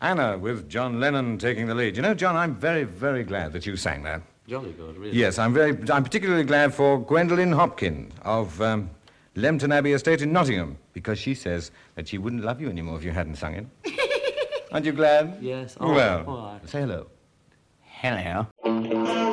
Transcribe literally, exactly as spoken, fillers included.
Anna with John Lennon taking the lead. You know, John, I'm very, very glad that you sang that. Jolly good, really. Yes, I'm very. I'm particularly glad for Gwendolen Hopkins of um, Lempton Abbey Estate in Nottingham, because she says that she wouldn't love you anymore if you hadn't sung it. Aren't you glad? Yes. Oh, well, all right. say hello. Hello.